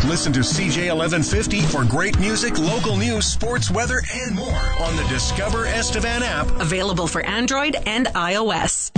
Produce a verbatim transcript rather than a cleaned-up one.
Listen to C J eleven fifty for great music, local news, sports, weather, and more on the Discover Estevan app. Available for Android and iOS.